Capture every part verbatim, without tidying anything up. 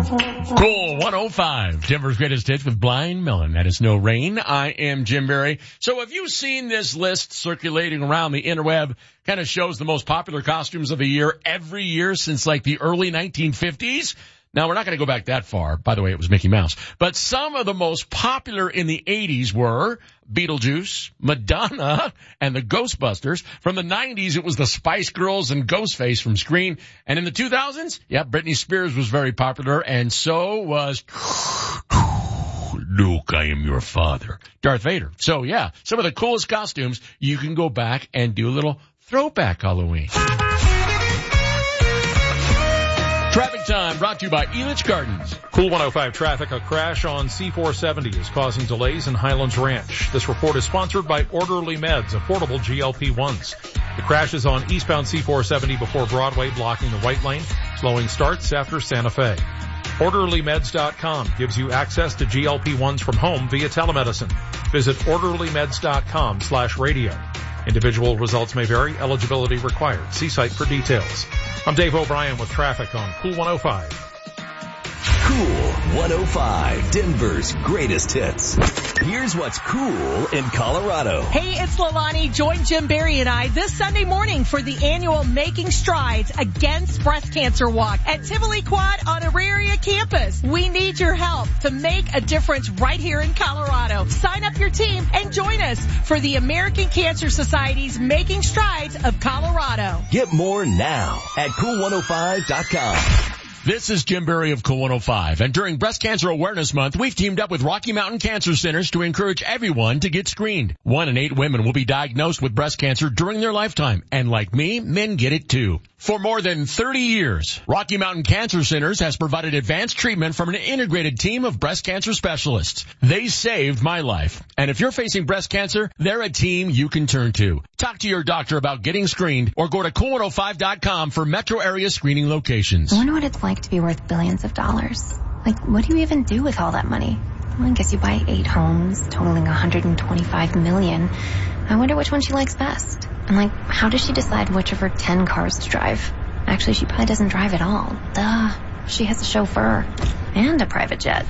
Cool one oh five, Denver's greatest hits with Blind Melon. That is No Rain. I am Jim Berry. So have you seen this list circulating around the interweb? Kind of shows the most popular costumes of the year every year since like the early nineteen fifties. Now, we're not going to go back that far. By the way, it was Mickey Mouse. But some of the most popular in the eighties were Beetlejuice, Madonna, and the Ghostbusters. From the nineties, it was the Spice Girls and Ghostface from Scream. And in the two thousands, yeah, Britney Spears was very popular, and so was Luke, I am your father, Darth Vader. So, yeah, some of the coolest costumes. You can go back and do a little throwback Halloween. Traffic time brought to you by Elitch Gardens. Cool one oh five traffic. A crash on C four seventy is causing delays in Highlands Ranch. This report is sponsored by Orderly Meds, affordable G L P ones. The crash is on eastbound C four seventy before Broadway, blocking the right lane. Slowing starts after Santa Fe. Orderly Meds dot com gives you access to G L P ones from home via telemedicine. Visit Orderly Meds dot com slash radio. Individual results may vary. Eligibility required. See site for details. I'm Dave O'Brien with traffic on Cool one oh five. Cool one oh five, Denver's greatest hits. Here's what's cool in Colorado. Hey, it's Lalani. Join Jim Berry and I this Sunday morning for the annual Making Strides Against Breast Cancer Walk at Tivoli Quad on Auraria campus. We need your help to make a difference right here in Colorado. Sign up your team and join us for the American Cancer Society's Making Strides of Colorado. Get more now at cool one oh five dot com. This is Jim Berry of Cool one oh five, and during Breast Cancer Awareness Month, we've teamed up with Rocky Mountain Cancer Centers to encourage everyone to get screened. One in eight women will be diagnosed with breast cancer during their lifetime, and like me, men get it too. For more than thirty years, Rocky Mountain Cancer Centers has provided advanced treatment from an integrated team of breast cancer specialists. They saved my life. And if you're facing breast cancer, they're a team you can turn to. Talk to your doctor about getting screened or go to cool one oh five dot com for metro area screening locations. I wonder what it's like to be worth billions of dollars. Like, what do you even do with all that money? Well, I guess you buy eight homes, totaling one hundred twenty-five million. I wonder which one she likes best. And like, how does she decide which of her ten cars to drive? Actually, she probably doesn't drive at all. Duh. She has a chauffeur. And a private jet.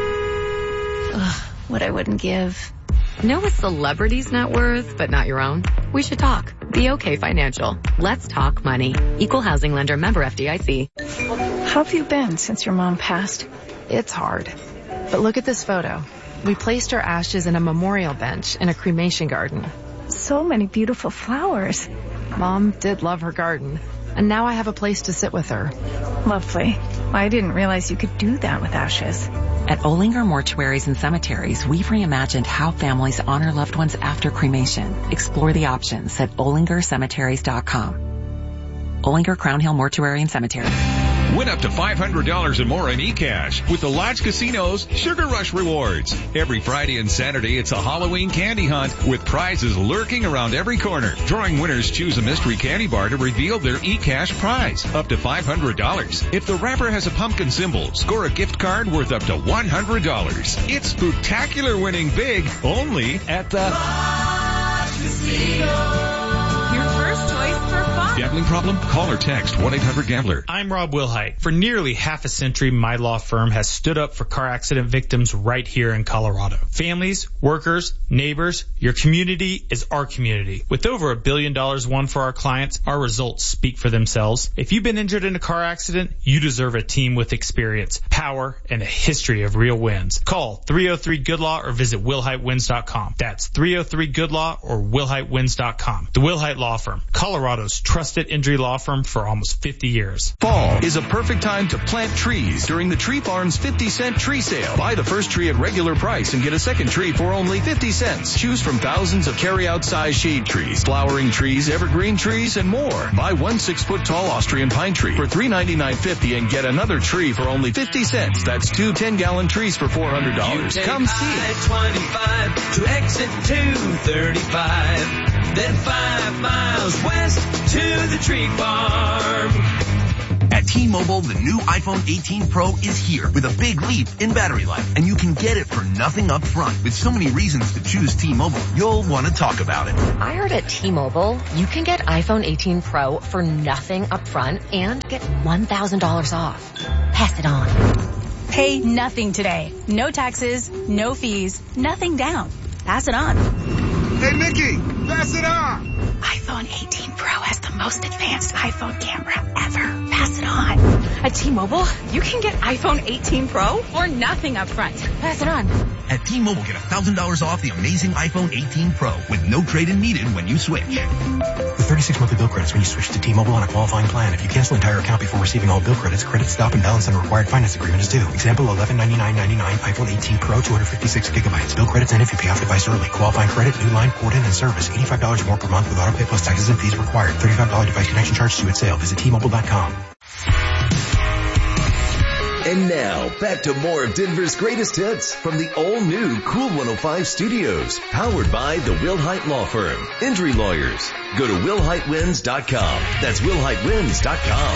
Ugh, what I wouldn't give. Know a celebrity's net worth, but not your own? We should talk. Be okay financial. Let's talk money. Equal housing lender, member F D I C. How have you been since your mom passed? It's hard. But look at this photo. We placed her ashes in a memorial bench in a cremation garden. So many beautiful flowers. Mom did love her garden. And now I have a place to sit with her. Lovely. I didn't realize you could do that with ashes. At Olinger Mortuaries and Cemeteries, we've reimagined how families honor loved ones after cremation. Explore the options at olinger cemeteries dot com. Olinger Crown Hill Mortuary and Cemetery. Win up to five hundred dollars and more in eCash with the Lodge Casino's Sugar Rush Rewards. Every Friday and Saturday, it's a Halloween candy hunt with prizes lurking around every corner. Drawing winners choose a mystery candy bar to reveal their eCash prize, up to five hundred dollars. If the wrapper has a pumpkin symbol, score a gift card worth up to one hundred dollars. It's spectacular winning big, only at the Lodge Casino. Your first choice for fun. Gambling problem? Call or text one eight hundred gambler. I'm Rob Wilhite. For nearly half a century, my law firm has stood up for car accident victims right here in Colorado. Families, workers, neighbors, your community is our community. With over a billion dollars won for our clients, our results speak for themselves. If you've been injured in a car accident, you deserve a team with experience, power, and a history of real wins. Call three oh three good law or visit wilhite wins dot com. That's three oh three good law or wilhite wins dot com. The Wilhite Law Firm, Colorado's trusted injury law firm for almost fifty years. Fall is a perfect time to plant trees during the Tree Farm's fifty cent tree sale. Buy the first tree at regular price and get a second tree for only fifty cents. Choose from thousands of carry-out size shade trees, flowering trees, evergreen trees, and more. Buy one six-foot tall Austrian pine tree for three ninety-nine fifty and get another tree for only fifty cents. That's two ten-gallon trees for four hundred dollars. Come see it. twenty-five to exit two thirty-five. Then five miles west to the Tree Farm. At T-Mobile, the new iPhone eighteen Pro is here with a big leap in battery life, and you can get it for nothing up front. With so many reasons to choose T-Mobile, you'll want to talk about it. I heard at T-Mobile, you can get iPhone eighteen Pro for nothing up front and get one thousand dollars off. Pass it on. Pay nothing today. No taxes, no fees, nothing down. Pass it on. Hey, Mickey, pass it on. iPhone eighteen Pro has the most advanced iPhone camera ever. Pass it on. At T-Mobile, you can get iPhone eighteen Pro for nothing up front. Pass it on. At T-Mobile, get one thousand dollars off the amazing iPhone eighteen Pro with no trade-in needed when you switch. With thirty-six monthly bill credits when you switch to T-Mobile on a qualifying plan. If you cancel entire account before receiving all bill credits, credit stop and balance on a required finance agreement is due. Example, eleven ninety-nine ninety-nine iPhone eighteen Pro, two hundred fifty-six gigabytes. Bill credits end if you pay off device early. Qualifying credit, new line, port in, and service. eighty-five dollars more per month with auto pay plus taxes and fees required. thirty-five dollars device connection charge due at sale. Visit T Mobile dot com. And now, back to more of Denver's greatest hits from the all-new Cool one oh five studios, powered by the Wilhite Law Firm. Injury lawyers. Go to Wilhite Wins dot com. That's Wilhite Wins dot com.